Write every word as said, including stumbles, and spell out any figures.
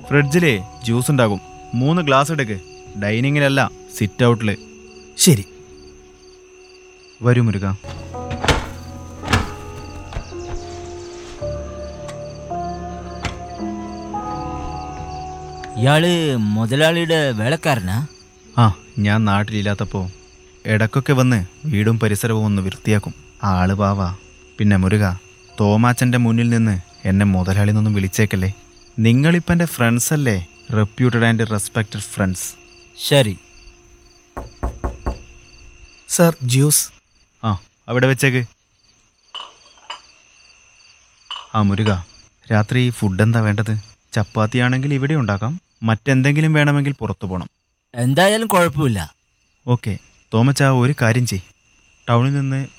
ഫ്രിഡ്ജിലേ juice ഉണ്ടാകും. മൂന്ന് glass എടുക്ക്. ഡൈനിങ്ങിലല്ല, സിറ്റ് ഔട്ടില്. ശരി. വരൂ മുരുക. ഇയാള് മുതലാളിയുടെ വേലക്കാരനാ? ആ, ഞാൻ നാട്ടിലില്ലാത്തപ്പോൾ ഇടക്കൊക്കെ വന്ന് വീടും പരിസരവും ഒന്ന് വൃത്തിയാക്കും. ആള് പാവാ. പിന്നെ മുരുക, തോമാച്ചൻ്റെ മുന്നിൽ നിന്ന് എന്നെ മുതലാളി നിന്നൊന്നും വിളിച്ചേക്കല്ലേ. നിങ്ങളിപ്പം എൻ്റെ ഫ്രണ്ട്സ് അല്ലേ? Reputed and respected friends. ശരി സർ, ജ്യൂസ്. ആ, അവിടെ വെച്ചേക്ക്. ആ മുരുക, രാത്രി ഫുഡ് എന്താ വേണ്ടത്? ചപ്പാത്തിയാണെങ്കിൽ ഇവിടെ ഉണ്ടാക്കാം. മറ്റെന്തെങ്കിലും വേണമെങ്കിൽ പുറത്തു പോകണം. എന്തായാലും കുഴപ്പമില്ല. ഓക്കെ തോമച്ച, ഒരു കാര്യം ചെയ്. ടൗണിൽ നിന്ന്